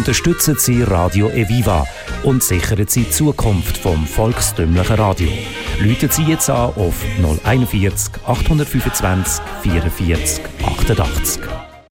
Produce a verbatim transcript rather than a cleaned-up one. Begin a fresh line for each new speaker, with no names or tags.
unterstützen Sie Radio Eviva und sichern Sie die Zukunft vom volkstümlichen Radio. Rufen Sie jetzt an auf null vierzig, achthundertfünfundzwanzig, vierundvierzig, achtundachtzig.